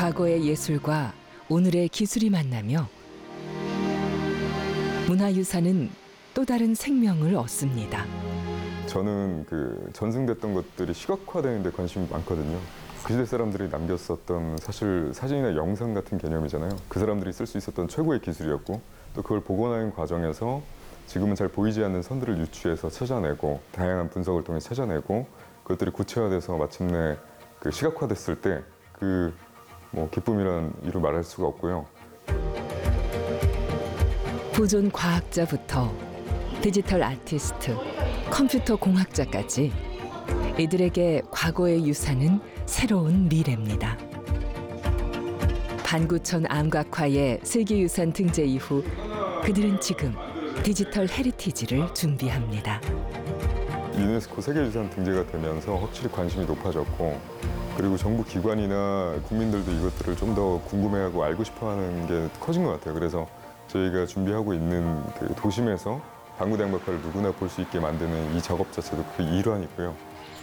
과거의 예술과 오늘의 기술이 만나며 문화유산은 또 다른 생명을 얻습니다. 저는 그 전승됐던 것들이 시각화되는 데 관심이 많거든요. 그 시대 사람들이 남겼었던 사실 사진이나 영상 같은 개념이잖아요. 그 사람들이 쓸 수 있었던 최고의 기술이었고 또 그걸 복원하는 과정에서 지금은 잘 보이지 않는 선들을 유추해서 찾아내고 다양한 분석을 통해 찾아내고 그것들이 구체화돼서 마침내 그 시각화됐을 때 그 기쁨이라는 이루 말할 수가 없고요. 보존 과학자부터 디지털 아티스트, 컴퓨터 공학자까지 이들에게 과거의 유산은 새로운 미래입니다. 반구천 암각화의 세계유산 등재 이후 그들은 지금 디지털 헤리티지를 준비합니다. 유네스코 세계유산 등재가 되면서 확실히 관심이 높아졌고 그리고 정부 기관이나 국민들도 이것들을 좀 더 궁금해하고 알고 싶어하는 게 커진 것 같아요. 그래서 저희가 준비하고 있는 그 도심에서 방구대 암각화를 누구나 볼 수 있게 만드는 이 작업 자체도 그 일환이고요.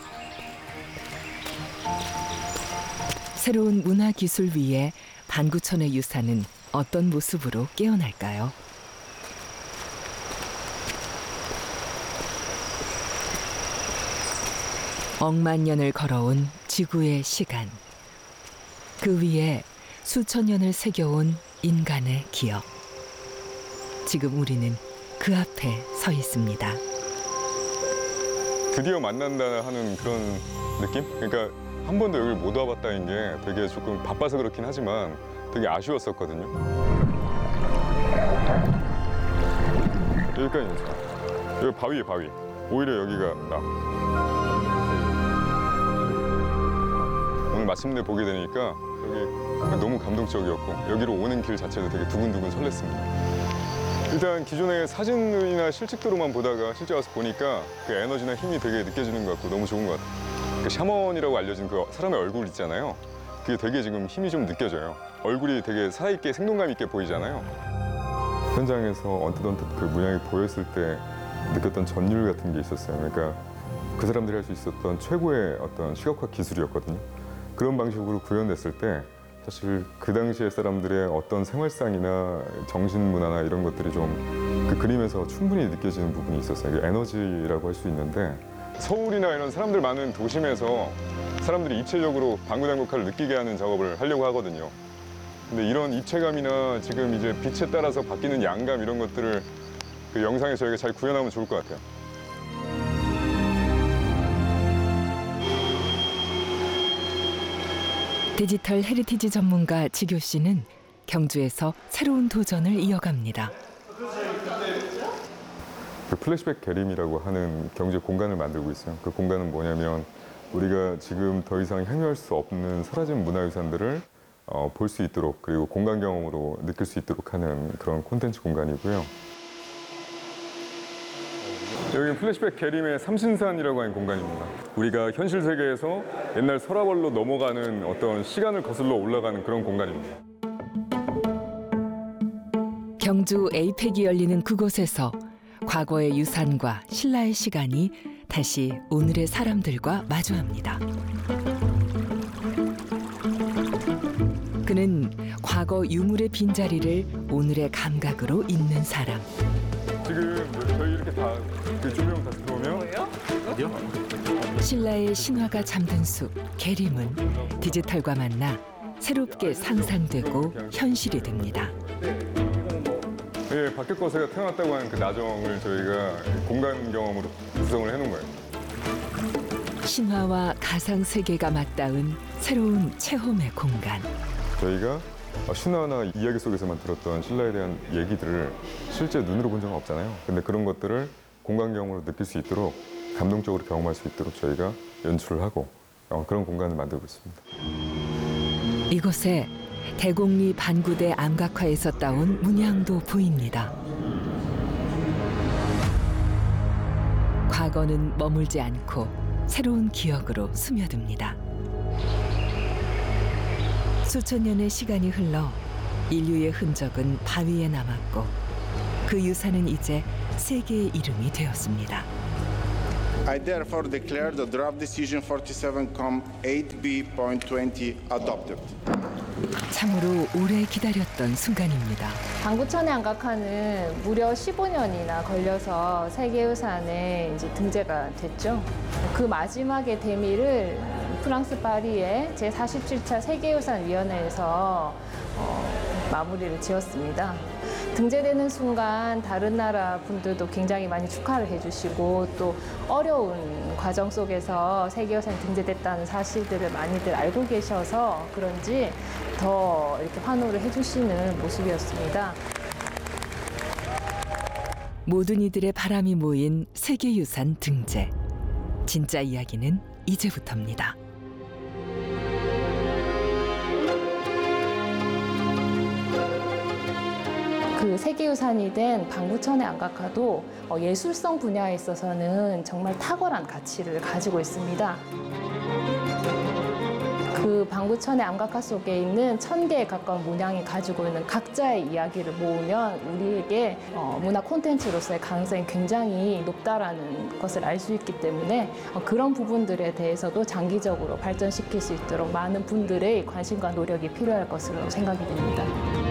새로운 문화기술 위에 반구천의 유산은 어떤 모습으로 깨어날까요? 억만 년을 걸어온 지구의 시간. 그 위에 수천 년을 새겨온 인간의 기억. 지금 우리는 그 앞에 서 있습니다. 드디어 만난다 하는 그런 느낌? 그러니까 한 번도 여기를 못 와봤다는 게 되게 조금 바빠서 그렇긴 하지만 되게 아쉬웠었거든요. 여기까지 괜찮아. 여기 바위에 바위. 오히려 여기가 나. 오늘 마침내 보게 되니까 여기 너무 감동적이었고 여기로 오는 길 자체도 되게 두근두근 설렜습니다. 일단 기존의 사진이나 실측도로만 보다가 실제 와서 보니까 그 에너지나 힘이 되게 느껴지는 것 같고 너무 좋은 것 같아요. 그 샤먼이라고 알려진 그 사람의 얼굴 있잖아요. 그게 되게 지금 힘이 좀 느껴져요. 얼굴이 되게 살아있게 생동감 있게 보이잖아요. 현장에서 언뜻 그 문양이 보였을 때 느꼈던 전율 같은 게 있었어요. 그러니까 그 사람들이 할 수 있었던 최고의 어떤 시각화 기술이었거든요. 그런 방식으로 구현됐을 때 사실 그 당시의 사람들의 어떤 생활상이나 정신문화나 이런 것들이 좀 그 그림에서 충분히 느껴지는 부분이 있었어요. 이게 에너지라고 할 수 있는데 서울이나 이런 사람들 많은 도심에서 사람들이 입체적으로 방구대 암각화를 느끼게 하는 작업을 하려고 하거든요. 근데 이런 입체감이나 지금 이제 빛에 따라서 바뀌는 양감 이런 것들을 그 영상에 저희가 잘 구현하면 좋을 것 같아요. 디지털 헤리티지 전문가 지교 씨는 경주에서 새로운 도전을 이어갑니다. 그 플래시백 계림이라고 하는 경제 공간을 만들고 있어요. 그 공간은 뭐냐면 우리가 지금 더 이상 향유할 수 없는 사라진 문화유산들을 볼 수 있도록 그리고 공간 경험으로 느낄 수 있도록 하는 그런 콘텐츠 공간이고요. 여기는 플래시백 계림의 삼신산이라고 하는 공간입니다. 우리가 현실 세계에서 옛날 서라벌로 넘어가는 어떤 시간을 거슬러 올라가는 그런 공간입니다. 경주 에이펙이 열리는 그곳에서 과거의 유산과 신라의 시간이 다시 오늘의 사람들과 마주합니다. 그는 과거 유물의 빈자리를 오늘의 감각으로 잇는 사람. 지금 저희 이렇게 다 그 조명 다 들어오면 신라의 신화가 잠든 숲 계림은 디지털과 만나 새롭게 상상되고 현실이 됩니다. 예, 박격거세가 태어났다고 하는 그 나정을 저희가 공간 경험으로 구성을 해놓은 거예요. 신화와 가상 세계가 맞닿은 새로운 체험의 공간. 저희가 신화나 이야기 속에서만 들었던 신라에 대한 얘기들을 실제 눈으로 본 적은 없잖아요. 근데 그런 것들을 공간 경험으로 느낄 수 있도록 감동적으로 경험할 수 있도록 저희가 연출을 하고 그런 공간을 만들고 있습니다. 이곳에 대곡리 반구대 암각화에서 따온 문양도 보입니다. 과거는 머물지 않고 새로운 기억으로 스며듭니다. 수천 년의 시간이 흘러 인류의 흔적은 바위에 남았고 그 유산은 이제 세계의 이름이 되었습니다. I therefore declare the draft decision 47.8b.20 adopted. 참으로 오래 기다렸던 순간입니다. 방구천의 안각화는 무려 15년이나 걸려서 세계유산에 이제 등재가 됐죠. 그 마지막의 대미를 프랑스 파리의 제47차 세계유산위원회에서 마무리를 지었습니다. 등재되는 순간 다른 나라 분들도 굉장히 많이 축하를 해주시고 또 어려운 과정 속에서 세계유산이 등재됐다는 사실들을 많이들 알고 계셔서 그런지 더 이렇게 환호를 해주시는 모습이었습니다. 모든 이들의 바람이 모인 세계유산 등재. 진짜 이야기는 이제부터입니다. 그 세계유산이 된 방구천의 안각화도 예술성 분야에 있어서는 정말 탁월한 가치를 가지고 있습니다. 그 방구천의 안각화 속에 있는 1000개에 가까운 문양이 가지고 있는 각자의 이야기를 모으면 우리에게 문화 콘텐츠로서의 가능성이 굉장히 높다라는 것을 알 수 있기 때문에 그런 부분들에 대해서도 장기적으로 발전시킬 수 있도록 많은 분들의 관심과 노력이 필요할 것으로 생각이 됩니다.